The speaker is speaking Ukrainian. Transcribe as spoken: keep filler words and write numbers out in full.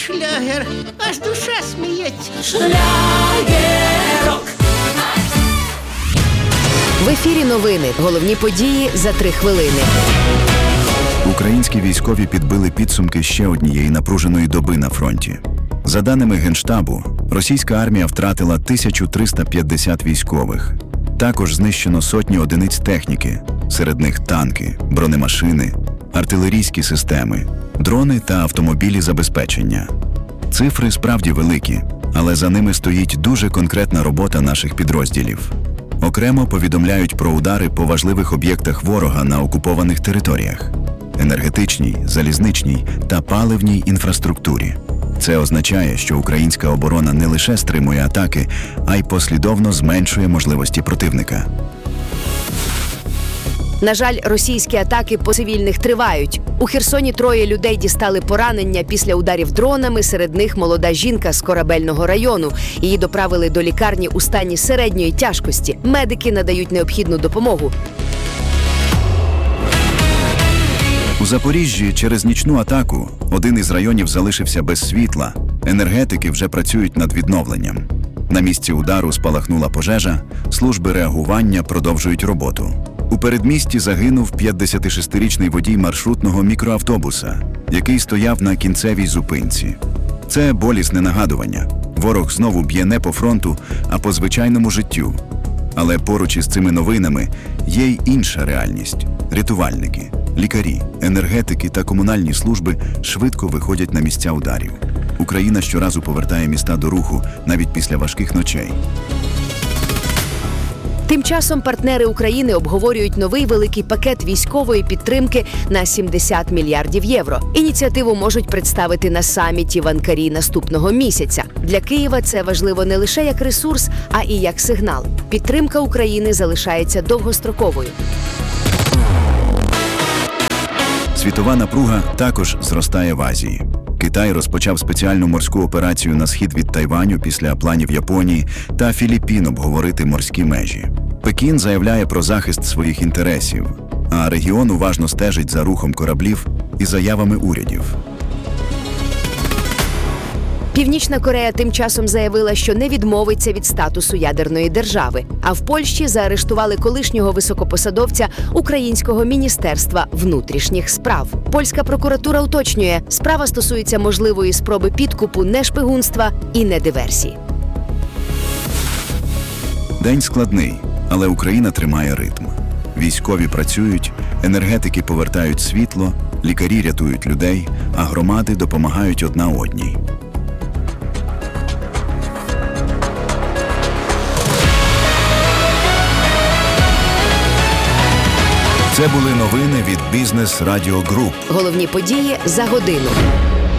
шлягер, аж душа сміється. Шлягерок. В ефірі новини. Головні події за три хвилини. Українські військові підбили підсумки ще однієї напруженої доби на фронті. За даними Генштабу, російська армія втратила тисячу триста п'ятдесят військових. Також знищено сотні одиниць техніки, серед них танки, бронемашини, артилерійські системи, дрони та автомобілі забезпечення. Цифри справді великі, але за ними стоїть дуже конкретна робота наших підрозділів. Окремо повідомляють про удари по важливих об'єктах ворога на окупованих територіях – енергетичній, залізничній та паливній інфраструктурі. Це означає, що українська оборона не лише стримує атаки, а й послідовно зменшує можливості противника. На жаль, російські атаки по цивільних тривають. У Херсоні троє людей дістали поранення після ударів дронами, серед них молода жінка з Корабельного району. Її доправили до лікарні у стані середньої тяжкості. Медики надають необхідну допомогу. У Запоріжжі через нічну атаку один із районів залишився без світла. Енергетики вже працюють над відновленням. На місці удару спалахнула пожежа, служби реагування продовжують роботу. У передмісті загинув п'ятдесятишестирічний водій маршрутного мікроавтобуса, який стояв на кінцевій зупинці. Це болісне нагадування. Ворог знову б'є не по фронту, а по звичайному життю. Але поруч із цими новинами є й інша реальність. Рятувальники, лікарі, енергетики та комунальні служби швидко виходять на місця ударів. Україна щоразу повертає міста до руху, навіть після важких ночей. Тим часом партнери України обговорюють новий великий пакет військової підтримки на сімдесят мільярдів євро. Ініціативу можуть представити на саміті в Анкарі наступного місяця. Для Києва це важливо не лише як ресурс, а і як сигнал. Підтримка України залишається довгостроковою. Світова напруга також зростає в Азії. Китай розпочав спеціальну морську операцію на схід від Тайваню після планів Японії та Філіппін обговорити морські межі. Пекін заявляє про захист своїх інтересів, а регіон уважно стежить за рухом кораблів і заявами урядів. Північна Корея тим часом заявила, що не відмовиться від статусу ядерної держави. А в Польщі заарештували колишнього високопосадовця Українського міністерства внутрішніх справ. Польська прокуратура уточнює, справа стосується можливої спроби підкупу, не шпигунства і не диверсії. День складний, але Україна тримає ритм. Військові працюють, енергетики повертають світло, лікарі рятують людей, а громади допомагають одна одній. Це були новини від Бізнес Радіо Груп. Головні події за годину.